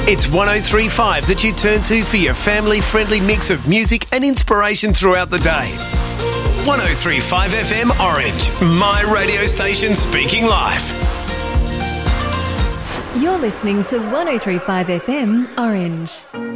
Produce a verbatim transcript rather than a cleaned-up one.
It's one oh three point five that you turn to for your family-friendly mix of music and inspiration throughout the day. one oh three point five F M Orange, my radio station speaking live. You're listening to one oh three point five F M Orange.